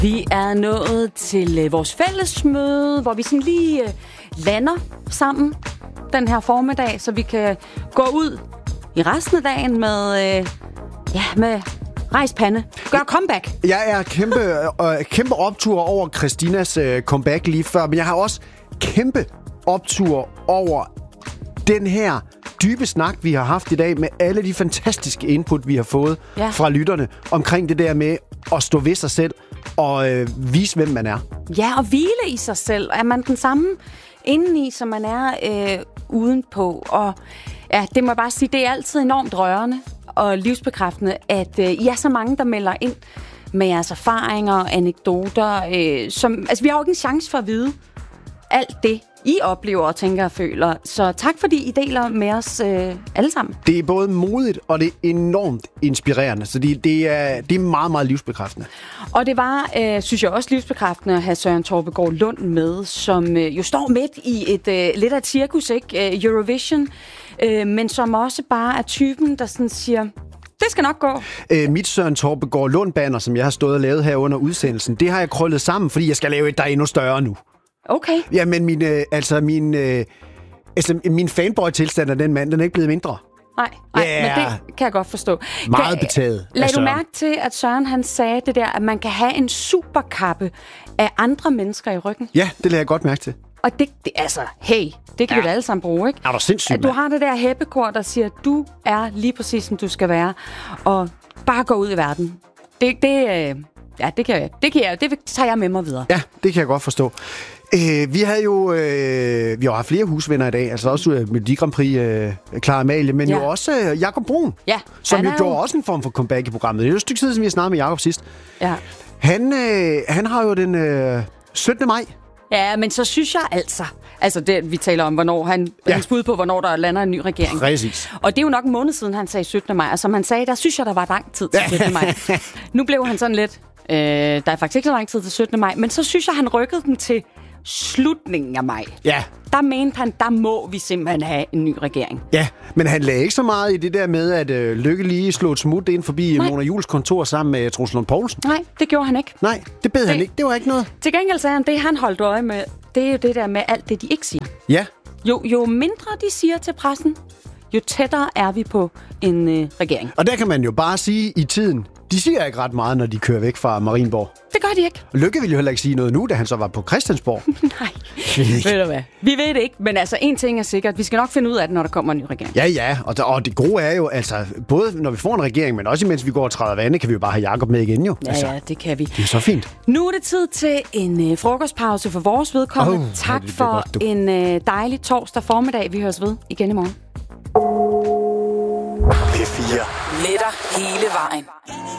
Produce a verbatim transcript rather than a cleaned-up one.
Vi er nået til øh, vores fællesmøde, hvor vi sådan lige øh, lander sammen den her formiddag, så vi kan gå ud i resten af dagen med, øh, ja, med rejst pande. Gør comeback. Jeg er kæmpe, øh, kæmpe optur over Christinas øh, comeback lige før, men jeg har også kæmpe optur over den her dybe snak, vi har haft i dag, med alle de fantastiske input, vi har fået ja. fra lytterne, omkring det der med at stå ved sig selv og øh, vise, hvem man er. Ja, og hvile i sig selv. Er man den samme indeni, som man er øh, udenpå? Og ja, det må jeg bare sige, det er altid enormt rørende og livsbekræftende, at øh, I er så mange, der melder ind med jeres erfaringer og anekdoter. Øh, som, altså, vi har jo ikke en chance for at vide alt det, I oplever og tænker og føler. Så tak, fordi I deler med os øh, alle sammen. Det er både modigt, og det er enormt inspirerende. Så det, det, er, det er meget, meget livsbekræftende. Og det var, øh, synes jeg også, livsbekræftende at have Søren Torpegaard Lund med, som øh, jo står midt i et øh, lidt af et cirkus, ikke? Eurovision, øh, men som også bare er typen, der sådan siger, det skal nok gå. Øh, mit Søren Torpegaard Lund-banner, som jeg har stået og lavet her under udsendelsen, det har jeg krøllet sammen, fordi jeg skal lave et, der er endnu større nu. Okay. Ja, men min, øh, altså min, øh, altså min fanboy-tilstand af den mand, den er ikke blevet mindre. Nej, nej yeah. men det kan jeg godt forstå. Meget kan, betaget. Lad du mærke til, at Søren han sagde det der, at man kan have en superkappe af andre mennesker i ryggen? Ja, det lader jeg godt mærke til. Og det, det altså, hey, det kan ja. vi da alle sammen bruge, ikke? Er du sindssygt, at du har det der heppekor, der siger, at du er lige præcis, som du skal være, og bare gå ud i verden. Det, det, øh, ja, det kan jeg, det kan jeg, det tager jeg med mig videre. Ja, det kan jeg godt forstå. Øh, vi havde jo øh, vi har haft flere husvenner i dag, altså også øh, Melodi Grand Prix øh, Clara Amalie, men ja. jo også øh, Jakob Bruun, ja, som jo jo gjorde også en form for comeback i programmet. Det er jo et stykke tid, som vi har snakket med Jakob sidst. Ja. Han, øh, han har jo den øh, syttende maj. Ja, men så synes jeg altså, altså det, vi taler om, hvornår han, ja. hans bud på, hvornår der lander en ny regering. Præcis. Og det er jo nok en måned siden, han sagde syttende maj, og som han sagde, der synes jeg, der var lang tid til syttende maj. Nu blev han sådan lidt, øh, der er faktisk ikke så lang tid til syttende maj, men så synes jeg, han rykkede den til slutningen af maj. Ja. Der mente han, der må vi simpelthen have en ny regering. Ja, men han lagde ikke så meget i det der med, at øh, Lykke lige slog et smut ind forbi Nej. Mona Juhls kontor sammen med Troels Lund Poulsen. Nej, det gjorde han ikke. Nej, det bed det, han ikke. Det var ikke noget. Til gengæld sagde han, det han holdt øje med, det er jo det der med alt det, de ikke siger. Ja. Jo, jo mindre de siger til pressen, jo tættere er vi på en øh, regering. Og der kan man jo bare sige i tiden, de siger ikke ret meget, når de kører væk fra Marienborg. Det gør de ikke. Lykke ville jo heller ikke sige noget nu, da han så var på Christiansborg. Nej, ved du hvad? Vi ved det ikke, men altså en ting er sikkert. Vi skal nok finde ud af det, når der kommer en ny regering. Ja, ja, og, der, og det gode er jo, altså, både når vi får en regering, men også imens vi går og træder vande, kan vi jo bare have Jakob med igen jo. Ja, altså, ja, det kan vi. Det er så fint. Nu er det tid til en øh, frokostpause for vores vedkommende. Oh, tak det, det for godt, en øh, dejlig torsdag formiddag. Vi høres ved igen i morgen. P fire. Med dig hele vejen.